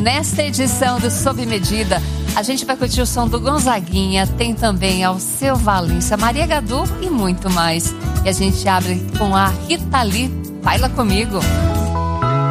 Nesta edição do Sob Medida, a gente vai curtir o som do Gonzaguinha, tem também Alceu Valença, Maria Gadu e muito mais. E a gente abre com a Rita Lee, Baila Comigo.